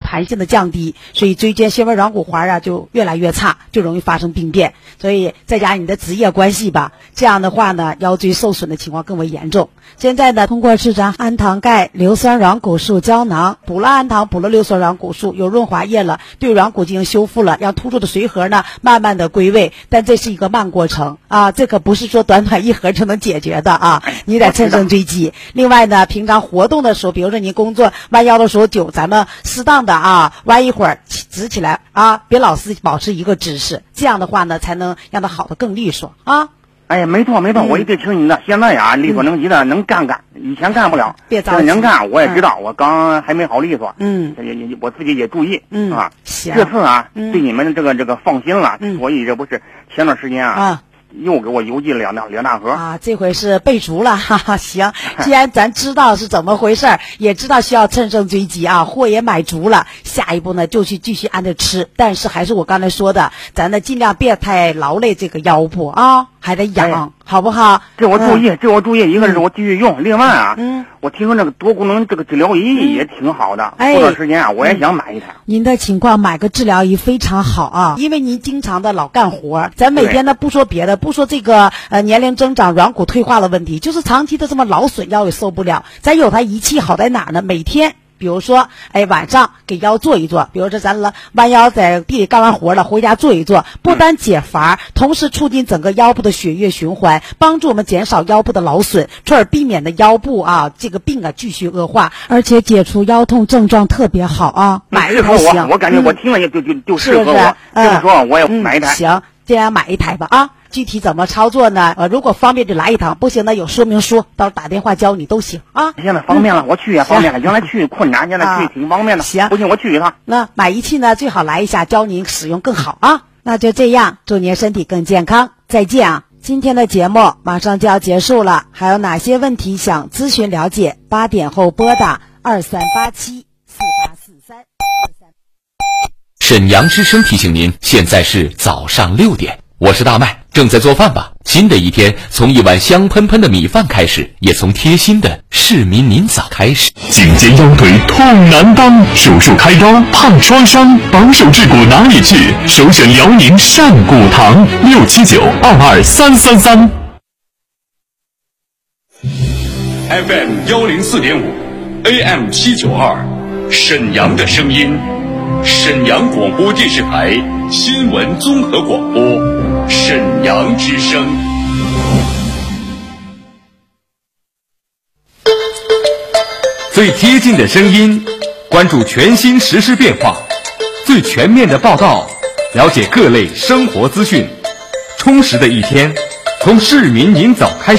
弹性的降低，所以椎间纤维软骨环啊就越来越差，就容易发生病变。所以再加上你的职业关系吧，这样的话呢，腰椎受损的情况更为严重。现在呢，通过吃咱氨糖钙硫酸软骨素胶囊，补了氨糖，补了硫酸软骨素，有润滑液了，对软骨进行修复了，让突出的髓核呢慢慢的归位。但这是一个慢过程啊，这可不是说短短一盒就能解决的啊，你得趁胜追击。另外呢，平常活动的时候，比如说你工作弯腰的时候久，咱们适当的啊弯一会儿，直起来啊，别老是保持一个姿势，这样的话呢，才能让它好的更利索啊。 哎呀，没错，我一直听你的。现在呀，力所能及的能干，以前干不了， 别着急， 能干。我也知道，我刚还没好利索，我自己也注意，啊。这次啊，对你们这个放心了，所以这不是前段时间啊。又给我邮寄了两大盒啊！这回是备足了，哈哈。行，既然咱知道是怎么回事，也知道需要乘胜追击啊，货也买足了，下一步呢就去继续按着吃。但是还是我刚才说的，咱呢尽量别太劳累这个腰部啊，还得养，好不好？ 这我注意，一个是我继续用，另外啊，我听说这个多功能这个治疗仪也挺好的。过段时间啊，我也想买一台。 您的情况买个治疗仪非常好啊，因为您经常的老干活，咱每天呢不说别的，不说这个年龄增长、软骨退化的问题，就是长期的这么劳损，腰也受不了。咱有台仪器好在哪儿呢？每天。比如说，晚上给腰做一做，比如说咱弯腰在地里干完活了，回家做一做，不单解乏，同时促进整个腰部的血液循环，帮助我们减少腰部的劳损，从而避免的腰部啊这个病啊继续恶化，而且解除腰痛症状特别好啊。买一台行， 我感觉我听了也就适合我。这么说我也买一台。 行，这样买一台吧啊。具体怎么操作呢？如果方便就来一趟，不行呢有说明书，到时候打电话教你都行啊。 现在方便了，我去也方便了。原来去困难，现在去挺方便的。 行， 不行我去一趟。 那买仪器呢，最好来一下，教您使用更好啊。那就这样，祝您身体更健康，再见啊！今天的节目马上就要结束了，还有哪些问题想咨询了解？8点后拨打23874843。 沈阳之声提醒您，现在是早上6点。我是大麦，正在做饭吧？新的一天，从一碗香喷喷的米饭开始，也从贴心的市民您早开始。 颈肩腰腿痛难当，手术开刀怕创伤，绑手治骨哪里去？首选辽宁善骨堂，679223333。 FM 104.5 AM 792，沈阳的声音，沈阳广播电视台新闻综合广播，沈阳之声。 最贴近的声音，关注全新时事变化，最全面的报道，了解各类生活资讯。充实的一天，从市民您早开始。